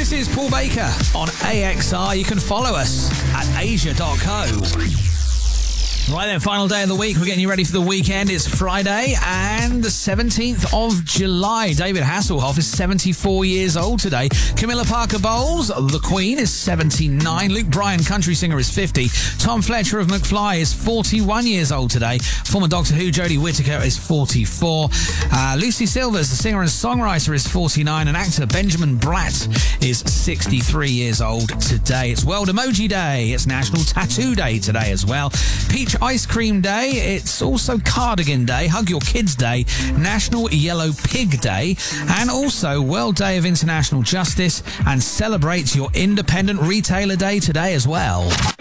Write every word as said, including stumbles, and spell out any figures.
This is Paul Baker on A X R. You can follow us at asia dot co. Right then, final day of the week. We're getting you ready for the weekend. It's Friday and the seventeenth of July. David Hasselhoff is seventy-four years old today. Camilla Parker Bowles, the Queen, is seventy-nine. Luke Bryan, country singer, is fifty. Tom Fletcher of McFly is forty-one years old today. Former Doctor Who Jodie Whittaker is forty-four. Uh, Lucy Silvers, the singer and songwriter, is forty-nine. And actor Benjamin Bratt is sixty-three years old today. It's World Emoji Day. It's National Tattoo Day today as well. Peach Ice Cream Day. It's also Cardigan Day, Hug Your Kids Day, National Yellow Pig Day, and also World Day of International Justice, and celebrates your Independent Retailer Day today as well.